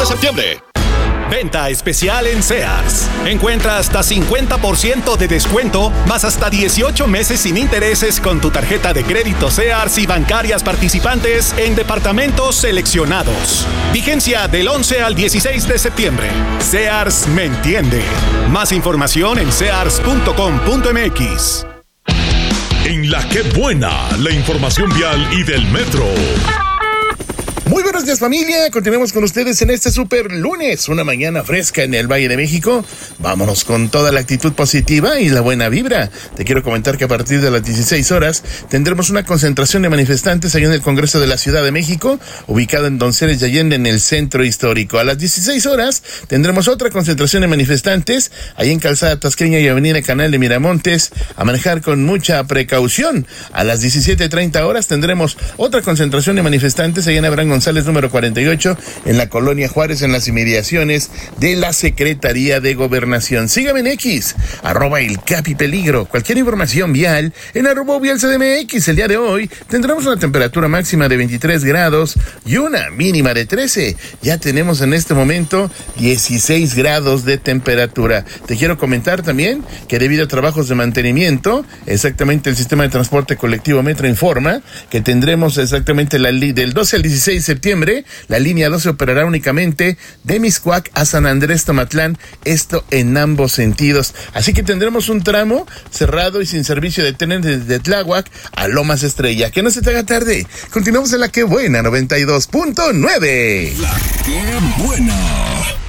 septiembre. Venta especial en Sears. Encuentra hasta 50% de descuento, más hasta 18 meses sin intereses con tu tarjeta de crédito Sears y bancarias participantes en departamentos seleccionados. Vigencia del 11 al 16 de septiembre. Sears me entiende. Más información en sears.com.mx. En La Que Buena, la información vial y del metro. Muy buenos días, familia. Continuamos con ustedes en este super lunes, una mañana fresca en el Valle de México. Vámonos con toda la actitud positiva y la buena vibra. Te quiero comentar que a partir de las 16 horas tendremos una concentración de manifestantes allá en el Congreso de la Ciudad de México, ubicado en Donceles de Allende, en el centro histórico. A las 16 horas tendremos otra concentración de manifestantes ahí en Calzada Tasqueña y Avenida Canal de Miramontes, a manejar con mucha precaución. A las 17:30 horas tendremos otra concentración de manifestantes allá en Abraham González número 48, en la Colonia Juárez, en las inmediaciones de la Secretaría de Gobernación. Sígame en X, @elcapipeligro. Cualquier información vial en @vialcdmx. El día de hoy tendremos una temperatura máxima de 23 grados y una mínima de 13. Ya tenemos en este momento 16 grados de temperatura. Te quiero comentar también que debido a trabajos de mantenimiento, exactamente el sistema de transporte colectivo Metro informa que tendremos exactamente del 12 al 16 de septiembre, la línea 12 operará únicamente de Mixcoac a San Andrés Tomatlán, esto en ambos sentidos. Así que tendremos un tramo cerrado y sin servicio de tren desde Tláhuac a Lomas Estrella. Que no se te haga tarde. Continuamos en La Que Buena 92.9. La Que Buena.